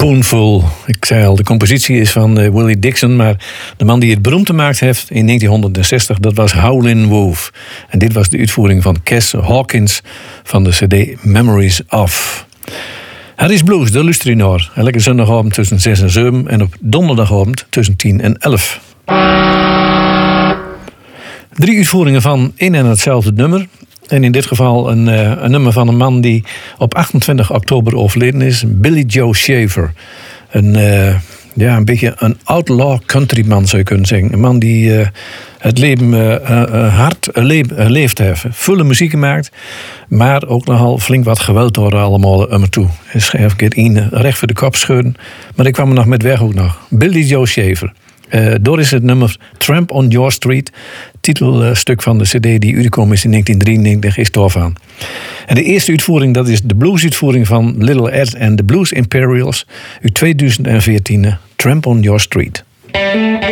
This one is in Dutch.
Spoonful. Ik zei al, de compositie is van Willie Dixon, maar de man die het beroemd gemaakt heeft in 1960, dat was Howlin' Wolf. En dit was de uitvoering van Cass Hawkins van de cd Memories of. Het is blues, de luisteraar. Elke zondagavond tussen 6 en 7 en op donderdagavond tussen 10 en 11. 3 uitvoeringen van één en hetzelfde nummer. En in dit geval een nummer van een man die op 28 oktober overleden is. Billy Joe Shaver. Een beetje een outlaw countryman zou je kunnen zeggen. Een man die het leven hard leeft heeft. Volle muziek gemaakt. Maar ook nogal flink wat geweld door allemaal om toe. Hij schreef een keer in recht voor de kop schudden. Maar ik kwam er nog met weg ook nog. Billy Joe Shaver. Door is het nummer Tramp on Your Street. Titelstuk van de cd die uitgekomen is in 1993 is doorgaan. En de eerste uitvoering, dat is de bluesuitvoering van Little Ed and the Blues Imperials uit 2014. Tramp on Your Street.